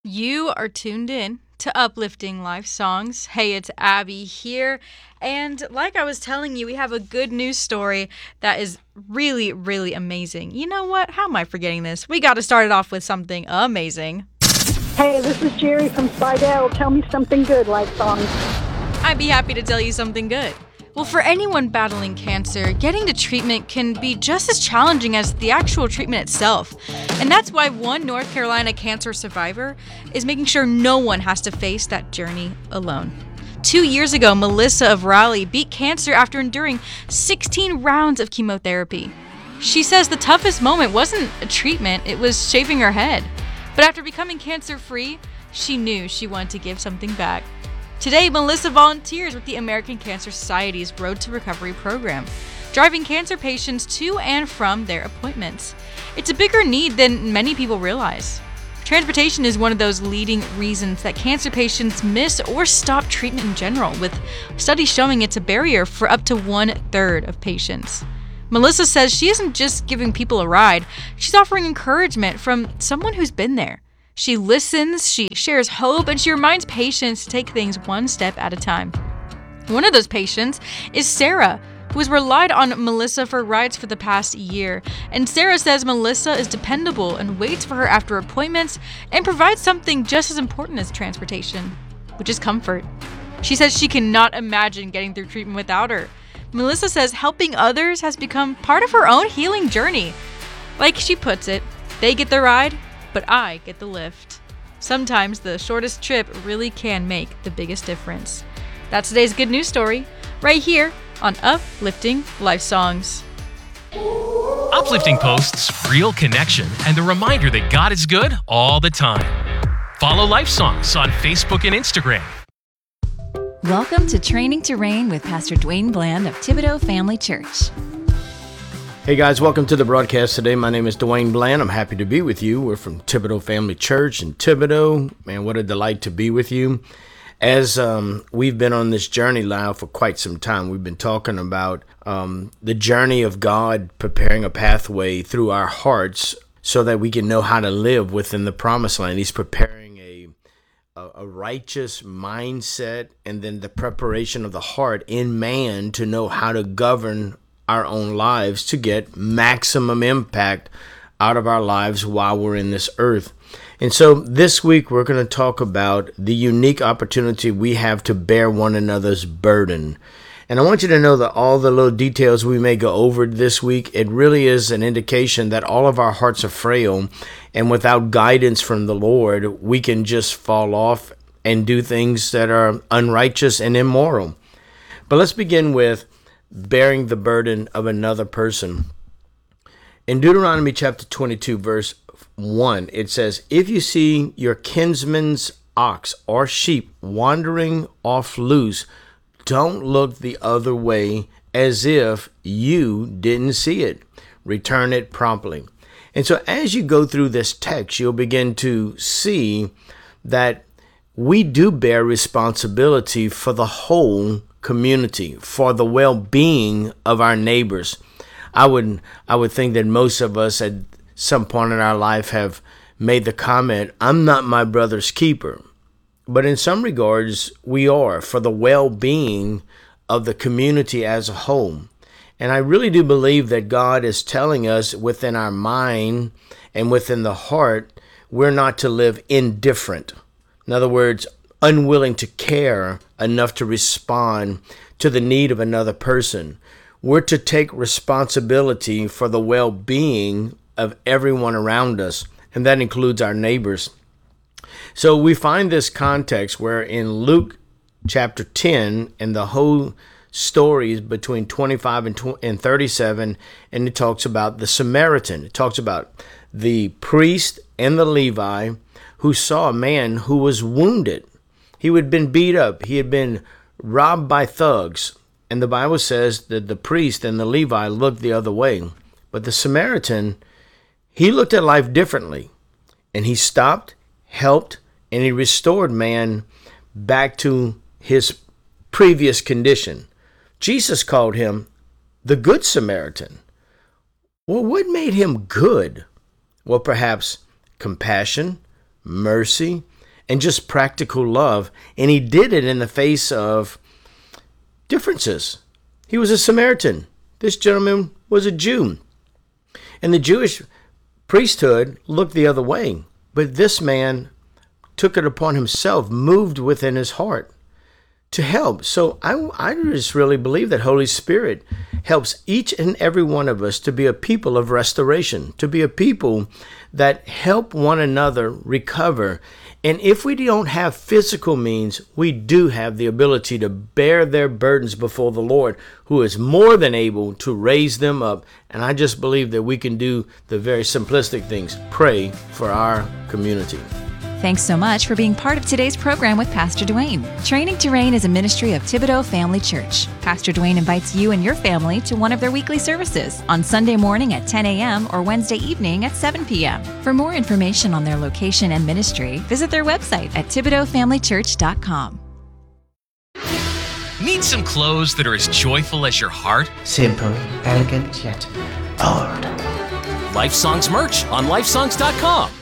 You are tuned in to Uplifting Life Songs. Hey, it's Abby here. And like I was telling you, we have a good news story that is really, really amazing. You know what? How am I forgetting this? We got to start it off with something amazing. Hey, this is Jerry from Slidell. Tell me something good, Life Songs. I'd be happy to tell you something good. Well, for anyone battling cancer, getting to treatment can be just as challenging as the actual treatment itself. And that's why one North Carolina cancer survivor is making sure no one has to face that journey alone. 2 years ago, Melissa of Raleigh beat cancer after enduring 16 rounds of chemotherapy. She says the toughest moment wasn't a treatment, it was shaving her head. But after becoming cancer-free, she knew she wanted to give something back. Today, Melissa volunteers with the American Cancer Society's Road to Recovery program, driving cancer patients to and from their appointments. It's a bigger need than many people realize. Transportation is one of those leading reasons that cancer patients miss or stop treatment in general, with studies showing it's a barrier for up to 1/3 of patients. Melissa says she isn't just giving people a ride, she's offering encouragement from someone who's been there. She listens, she shares hope, and she reminds patients to take things one step at a time. One of those patients is Sarah, who has relied on Melissa for rides for the past year. And Sarah says Melissa is dependable and waits for her after appointments and provides something just as important as transportation, which is comfort. She says she cannot imagine getting through treatment without her. Melissa says helping others has become part of her own healing journey. Like she puts it, they get the ride, but I get the lift. Sometimes the shortest trip really can make the biggest difference. That's today's good news story, right here on Uplifting Life Songs. Uplifting posts, real connection, and the reminder that God is good all the time. Follow Life Songs on Facebook and Instagram. Welcome to Training to Reign with Pastor Dwayne Bland of Thibodaux Family Church. Hey guys, welcome to the broadcast today. My name is Dwayne Bland. I'm happy to be with you. We're from Thibodaux Family Church in Thibodaux. Man, what a delight to be with you. As we've been on this journey now for quite some time, we've been talking about the journey of God preparing a pathway through our hearts so that we can know how to live within the promised land. He's preparing a righteous mindset and then the preparation of the heart in man to know how to govern our own lives to get maximum impact out of our lives while we're in this earth. And so this week we're going to talk about the unique opportunity we have to bear one another's burden. And I want you to know that all the little details we may go over this week, it really is an indication that all of our hearts are frail, and without guidance from the Lord, we can just fall off and do things that are unrighteous and immoral. But let's begin with bearing the burden of another person. In Deuteronomy chapter 22, verse 1, it says, "If you see your kinsman's ox or sheep wandering off loose, don't look the other way as if you didn't see it. Return it promptly." And so as you go through this text, you'll begin to see that we do bear responsibility for the whole community, for the well-being of our neighbors. I would think that most of us at some point in our life have made the comment, "I'm not my brother's keeper." But in some regards, we are for the well-being of the community as a whole. And I really do believe that God is telling us within our mind and within the heart, we're not to live indifferent. In other words, unwilling to care enough to respond to the need of another person. We're to take responsibility for the well-being of everyone around us, and that includes our neighbors. So we find this context where in Luke chapter 10, and the whole story is between 25 and 37, and it talks about the Samaritan. It talks about the priest and the Levi who saw a man who was wounded. He had been beat up. He had been robbed by thugs. And the Bible says that the priest and the Levi looked the other way. But the Samaritan, he looked at life differently. And he stopped, helped, and he restored man back to his previous condition. Jesus called him the Good Samaritan. Well, what made him good? Well, perhaps compassion, mercy, and just practical love. And he did it in the face of differences. He was a Samaritan. This gentleman was a Jew. And the Jewish priesthood looked the other way. But this man took it upon himself, moved within his heart to help. So I just really believe that Holy Spirit helps each and every one of us to be a people of restoration, to be a people that help one another recover. And if we don't have physical means, we do have the ability to bear their burdens before the Lord, who is more than able to raise them up. And I just believe that we can do the very simplistic things, pray for our community. Thanks so much for being part of today's program with Pastor Dwayne. Training to Reign is a ministry of Thibodaux Family Church. Pastor Dwayne invites you and your family to one of their weekly services on Sunday morning at 10 a.m. or Wednesday evening at 7 p.m. For more information on their location and ministry, visit their website at ThibodauxFamilyChurch.com. Need some clothes that are as joyful as your heart? Simple, elegant, yet bold. Lifesongs merch on lifesongs.com.